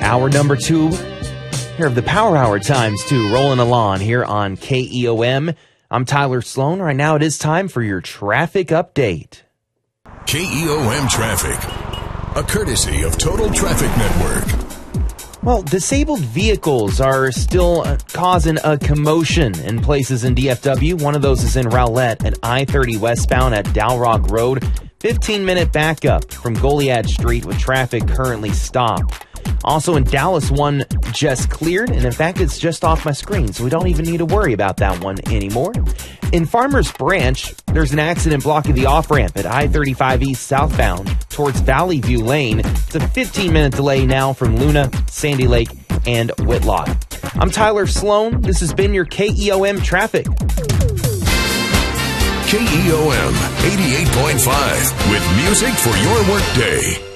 Hour number 2 here of the Power Hour times 2 rolling along here on KEOM. I'm Tyler Sloan. Right now it is time for your traffic update. KEOM Traffic, a courtesy of Total Traffic Network. Well, disabled vehicles are still causing a commotion in places in DFW. One of those is in Rowlett at I-30 westbound at Dalrock Road. 15-minute backup from Goliad Street with traffic currently stopped. Also in Dallas, one just cleared, and in fact, it's just off my screen, so we don't even need to worry about that one anymore. In Farmers Branch, there's an accident blocking the off-ramp at I-35 East southbound towards Valley View Lane. It's a 15-minute delay now from Luna, Sandy Lake, and Whitlock. I'm Tyler Sloan. This has been your KEOM Traffic. KEOM 88.5 with music for your workday.